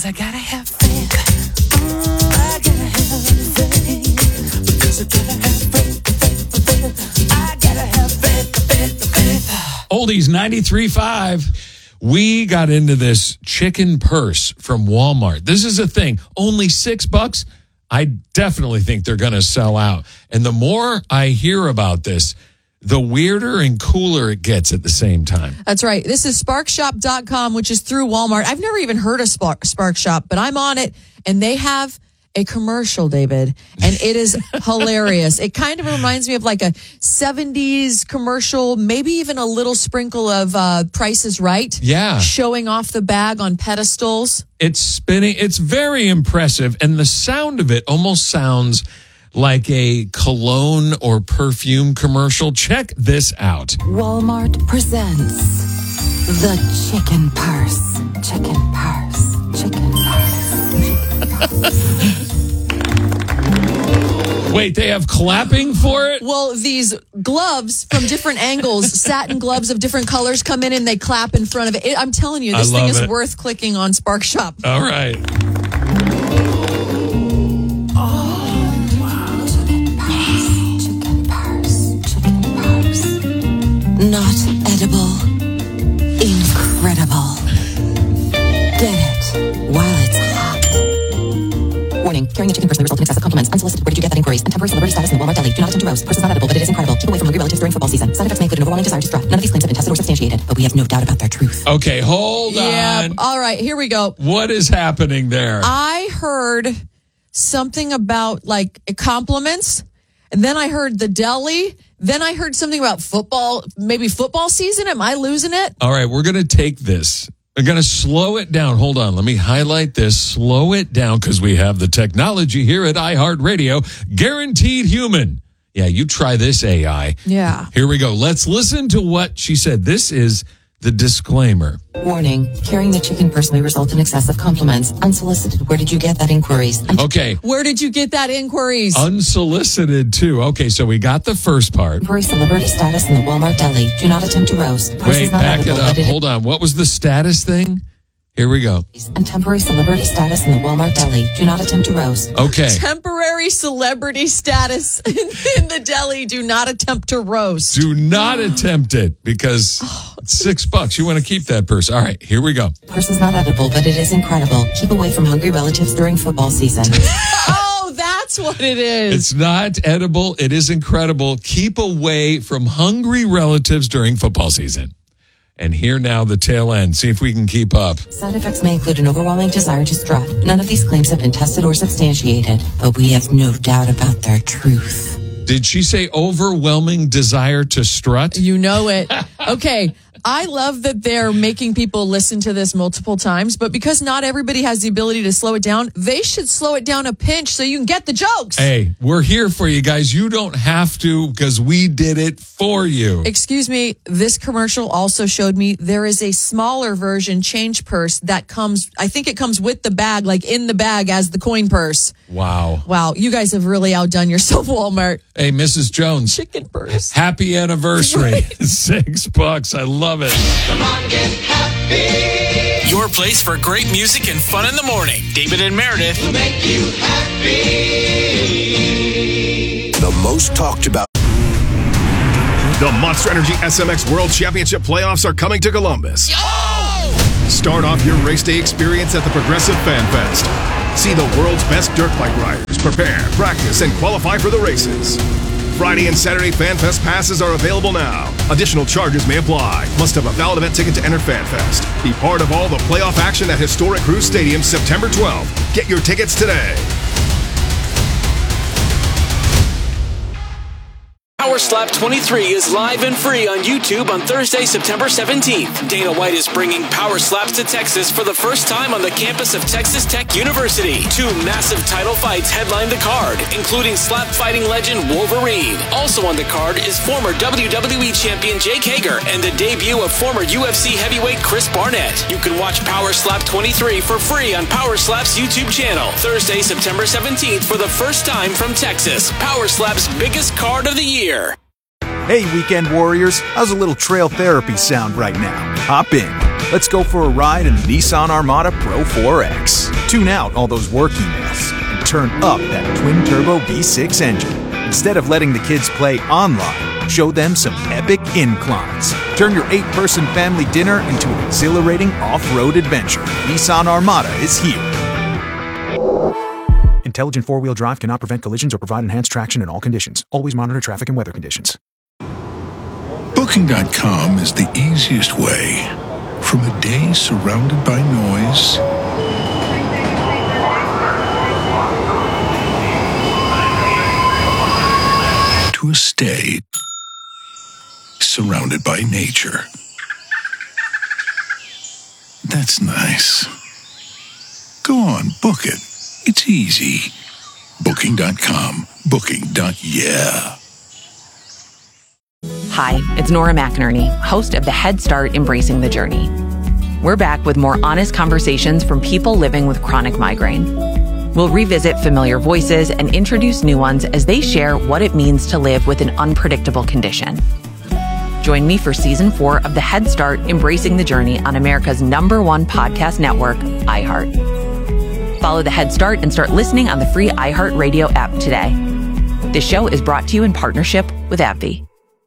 Because I gotta have faith. I gotta have faith. Because I gotta have faith. I gotta have faith. Oldies 93.5. We got into this chicken purse from Walmart. This is a thing. Only $6. I definitely think they're going to sell out. And the more I hear about this, the weirder and cooler it gets at the same time. That's right. This is SparkShop.com, which is through Walmart. I've never even heard of Spark Shop, but I'm on it, and they have a commercial, David, and it is hilarious. It kind of reminds me of like a 70s commercial, maybe even a little sprinkle of Price is Right. Yeah. Showing off the bag on pedestals. It's spinning. It's very impressive. And the sound of it almost sounds like a cologne or perfume commercial. Check this out. Walmart presents the chicken purse. Chicken purse. Chicken purse. Wait, they have clapping for it? Well, these gloves from different angles, satin gloves of different colors come in and they clap in front of it. I'm telling you, this thing is worth clicking on Spark Shop. All right. Chicken purse. Chicken purse. Not edible. Incredible. Get it while it's hot. Warning, carrying a chicken purse may result in excessive compliments, unsolicited. Where did you get that inquiries? And temporary celebrity status in the Walmart deli. Do not attempt to roast. Purse is not edible, but it is incredible. Keep away from hungry relatives during football season. Side effects may include an overwhelming desire to strut. None of these claims have been tested or substantiated, but we have no doubt about their truth. Okay, hold on. All right, here we go. What is happening there? I heard something about like compliments, and then I heard the deli. Then I heard something about football, maybe football season. Am I losing it? All right, we're going to take this. We're going to slow it down. Hold on. Let me highlight this. Slow it down because we have the technology here at iHeartRadio. Guaranteed human. Yeah, you try this, AI. Yeah. Here we go. Let's listen to what she said. This is the disclaimer. Warning, carrying the chicken purse may result in excessive compliments. Unsolicited. Where did you get that inquiries? Okay. Where did you get that inquiries? Unsolicited, too. Okay, so we got the first part. Temporary celebrity status in the Walmart deli. Do not attempt to roast. Purse Wait, is not back it edible, up. but it Hold on. What was the status thing? Here we go. And temporary celebrity status in the Walmart deli. Do not attempt to roast. Okay. Temporary celebrity status in the deli. Do not attempt to roast. Do not attempt it because it's $6. You want to keep that purse. All right, here we go. Purse is not edible, but it is incredible. Keep away from hungry relatives during football season. Oh, that's what it is. It's not edible. It is incredible. Keep away from hungry relatives during football season. And here now the tail end. See if we can keep up. Side effects may include an overwhelming desire to strut. None of these claims have been tested or substantiated, but we have no doubt about their truth. Did she say overwhelming desire to strut? You know it. Okay. I love that they're making people listen to this multiple times, but because not everybody has the ability to slow it down, they should slow it down a pinch so you can get the jokes. Hey, we're here for you guys. You don't have to because we did it for you. Excuse me, this commercial also showed me there is a smaller version change purse that comes, I think it comes with the bag, like in the bag as the coin purse. Wow. Wow, you guys have really outdone yourself, Walmart. Hey, Mrs. Jones. Chicken purse. Happy anniversary. Right. $6. I love it. Come on, get happy. Your place for great music and fun in the morning. David and Meredith. We'll make you happy. The most talked about. The Monster Energy SMX World Championship playoffs are coming to Columbus. Start off your race day experience at the Progressive Fan Fest. See the world's best dirt bike riders prepare, practice, and qualify for the races. Friday and Saturday Fan Fest passes are available now. Additional charges may apply. Must have a valid event ticket to enter Fan Fest. Be part of all the playoff action at Historic Cruise Stadium September 12th. Get your tickets today. Power Slap 23 is live and free on YouTube on Thursday, September 17th. Dana White is bringing Power Slaps to Texas for the first time on the campus of Texas Tech University. 2 massive title fights headline the card, including slap fighting legend Wolverine. Also on the card is former WWE champion Jake Hager and the debut of former UFC heavyweight Chris Barnett. You can watch Power Slap 23 for free on Power Slap's YouTube channel. Thursday, September 17th for the first time from Texas. Power Slap's biggest card of the year. Hey, Weekend Warriors, how's a little trail therapy sound right now? Hop in. Let's go for a ride in the Nissan Armada Pro 4X. Tune out all those work emails and turn up that twin-turbo V6 engine. Instead of letting the kids play online, show them some epic inclines. Turn your 8-person family dinner into an exhilarating off-road adventure. Nissan Armada is here. Intelligent four-wheel drive cannot prevent collisions or provide enhanced traction in all conditions. Always monitor traffic and weather conditions. Booking.com is the easiest way from a day surrounded by noise to a stay surrounded by nature. That's nice. Go on, book it. It's easy. Booking.com. Booking.yeah. Hi, it's Nora McInerney, host of the Head Start Embracing the Journey. We're back with more honest conversations from people living with chronic migraine. We'll revisit familiar voices and introduce new ones as they share what it means to live with an unpredictable condition. Join me for Season 4 of the Head Start Embracing the Journey on America's #1 podcast network, iHeart. Follow the Head Start and start listening on the free iHeartRadio app today. This show is brought to you in partnership with AbbVie.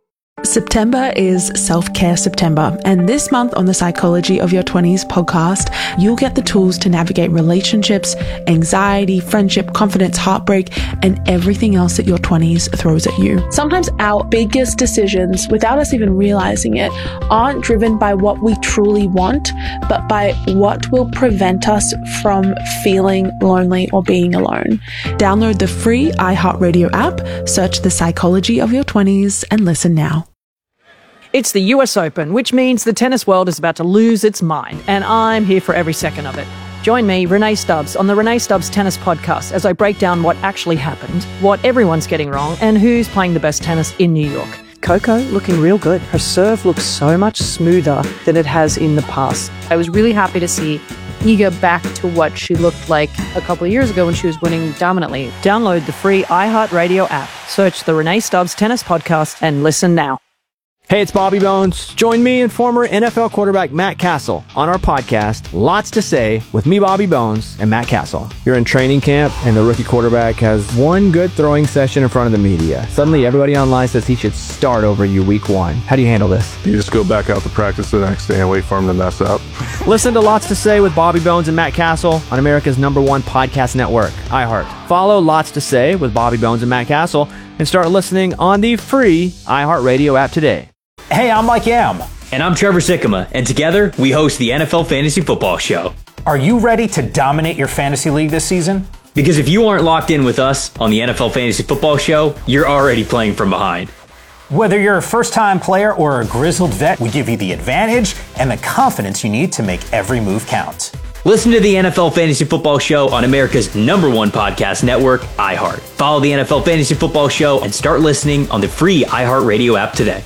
September is Self-Care September, and this month on the Psychology of Your 20s podcast, you'll get the tools to navigate relationships, anxiety, friendship, confidence, heartbreak, and everything else that your 20s throws at you. Sometimes our biggest decisions, without us even realizing it, aren't driven by what we truly want, but by what will prevent us from feeling lonely or being alone. Download the free iHeartRadio app, search the Psychology of Your 20s, and listen now. It's the US Open, which means the tennis world is about to lose its mind, and I'm here for every second of it. Join me, Renee Stubbs, on the Renee Stubbs Tennis Podcast as I break down what actually happened, what everyone's getting wrong, and who's playing the best tennis in New York. Coco looking real good. Her serve looks so much smoother than it has in the past. I was really happy to see Iga back to what she looked like a couple of years ago when she was winning dominantly. Download the free iHeartRadio app, search the Renee Stubbs Tennis Podcast, and listen now. Hey, it's Bobby Bones. Join me and former NFL quarterback Matt Castle on our podcast, Lots to Say, with me, Bobby Bones, and Matt Castle. You're in training camp, and the rookie quarterback has one good throwing session in front of the media. Suddenly, everybody online says he should start over you week one. How do you handle this? You just go back out to practice the next day and wait for him to mess up. Listen to Lots to Say with Bobby Bones and Matt Castle on America's #1 podcast network, iHeart. Follow Lots to Say with Bobby Bones and Matt Castle and start listening on the free iHeartRadio app today. Hey, I'm Mike Yam. And I'm Trevor Sikkema, and together we host the NFL Fantasy Football Show. Are you ready to dominate your fantasy league this season? Because if you aren't locked in with us on the NFL Fantasy Football Show, you're already playing from behind. Whether you're a first-time player or a grizzled vet, we give you the advantage and the confidence you need to make every move count. Listen to the NFL Fantasy Football Show on America's #1 podcast network, iHeart. Follow the NFL Fantasy Football Show and start listening on the free iHeartRadio app today.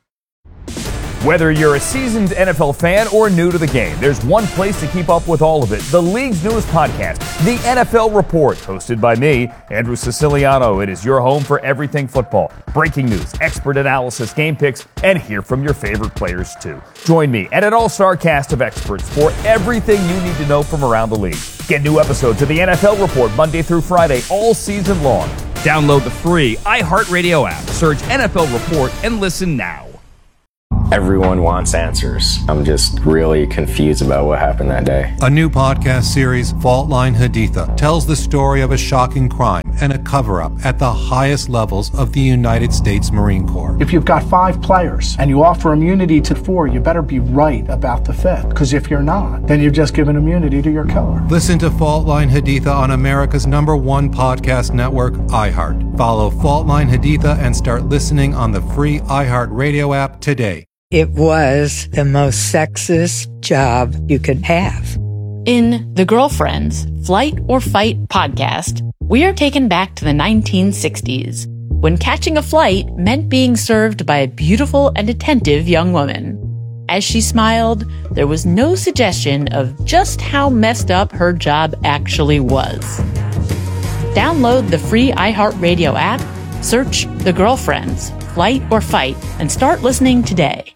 Whether you're a seasoned NFL fan or new to the game, there's one place to keep up with all of it. The league's newest podcast, The NFL Report, hosted by me, Andrew Siciliano. It is your home for everything football. Breaking news, expert analysis, game picks, and hear from your favorite players too. Join me and an all-star cast of experts for everything you need to know from around the league. Get new episodes of The NFL Report Monday through Friday all season long. Download the free iHeartRadio app, search NFL Report, and listen now. Everyone wants answers. I'm just really confused about what happened that day. A new podcast series, Fault Line Haditha, tells the story of a shocking crime and a cover-up at the highest levels of the United States Marine Corps. If you've got 5 players and you offer immunity to 4, you better be right about the 5th. Because if you're not, then you've just given immunity to your killer. Listen to Fault Line Haditha on America's #1 podcast network, iHeart. Follow Fault Line Haditha and start listening on the free iHeartRadio app today. It was the most sexist job you could have. In The Girlfriends, Flight or Fight podcast, we are taken back to the 1960s, when catching a flight meant being served by a beautiful and attentive young woman. As she smiled, there was no suggestion of just how messed up her job actually was. Download the free iHeartRadio app, search The Girlfriends, Flight or Fight, and start listening today.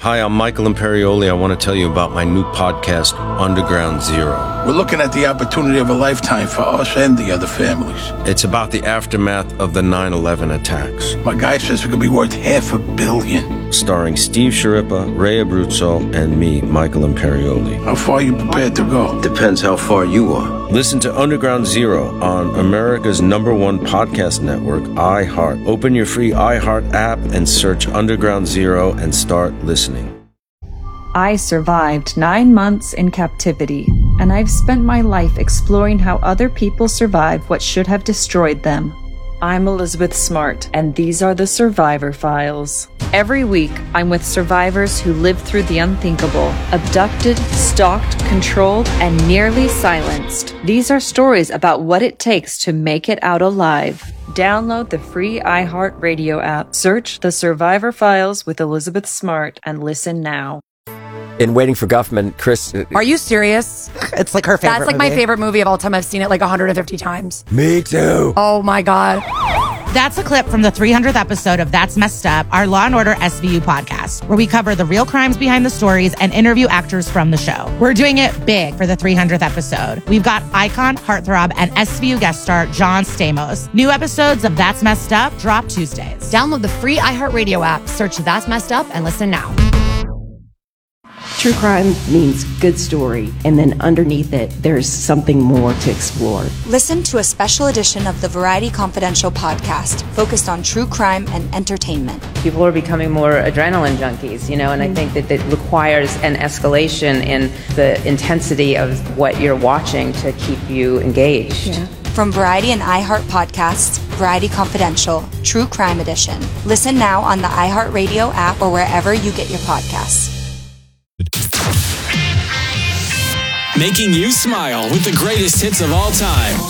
Hi, I'm Michael Imperioli. I want to tell you about my new podcast, Underground Zero. We're looking at the opportunity of a lifetime for us and the other families. It's about the aftermath of the 9/11 attacks. My guy says it could be worth $500 million. Starring Steve Sciarippa, Ray Abruzzo, and me, Michael Imperioli. How far are you prepared to go? Depends how far you are. Listen to Underground Zero on America's #1 podcast network, iHeart. Open your free iHeart app and search Underground Zero and start listening. I survived 9 months in captivity, and I've spent my life exploring how other people survived what should have destroyed them. I'm Elizabeth Smart, and these are the Survivor Files. Every week, I'm with survivors who lived through the unthinkable, abducted, stalked, controlled, and nearly silenced. These are stories about what it takes to make it out alive. Download the free iHeartRadio app, search The Survivor Files with Elizabeth Smart, and listen now. In Waiting for Guffman, Chris... Are you serious? It's like her favorite That's like movie. my favorite movie of all time. I've seen it like 150 times. Me too. Oh my God. That's a clip from the 300th episode of That's Messed Up, our Law & Order SVU podcast, where we cover the real crimes behind the stories and interview actors from the show. We're doing it big for the 300th episode. We've got icon, heartthrob, and SVU guest star John Stamos. New episodes of That's Messed Up drop Tuesdays. Download the free iHeartRadio app, search That's Messed Up, and listen now. True crime means good story, and then underneath it, there's something more to explore. Listen to a special edition of the Variety Confidential podcast focused on true crime and entertainment. People are becoming more adrenaline junkies, and I think that it requires an escalation in the intensity of what you're watching to keep you engaged. Yeah. From Variety and iHeart podcasts, Variety Confidential, True Crime Edition. Listen now on the iHeartRadio app or wherever you get your podcasts. Making you smile with the greatest hits of all time.